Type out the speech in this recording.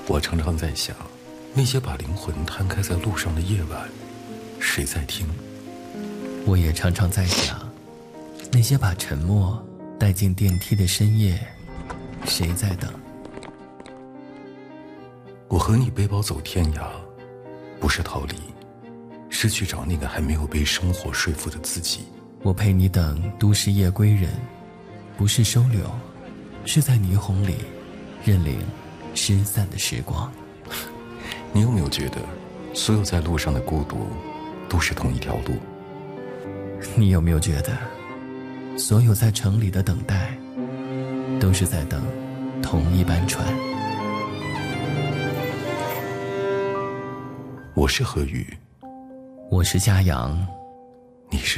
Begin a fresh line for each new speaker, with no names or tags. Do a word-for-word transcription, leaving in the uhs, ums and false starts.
我常常在想，那些把灵魂摊开在路上的夜晚，谁在听？
我也常常在想，那些把沉默带进电梯的深夜，谁在等？
我和你背包走天涯，不是逃离，是去找那个还没有被生活说服的自己。
我陪你等都市夜归人，不是收留，是在霓虹里认领失散的时光。
你有没有觉得，所有在路上的孤独，都是同一条路？
你有没有觉得，所有在城里的等待，都是在等同一班船？
我是何宇，
我是嘉阳，
你是